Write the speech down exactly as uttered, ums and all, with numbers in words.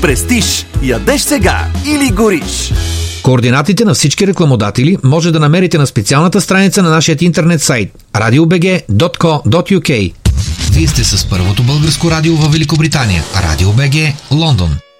Престиж. Ядеш сега или гориш. Координатите на всички рекламодатели може да намерите на специалната страница на нашия интернет сайт радио би джи точка ко точка ю кей. Вие сте с първото българско радио във Великобритания. Радио БГ, Лондон.